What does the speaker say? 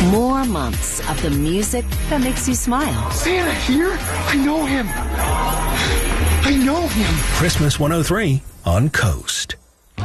More months of the music that makes you smile. Santa here? I know him. I know him. Christmas 103 on Coast.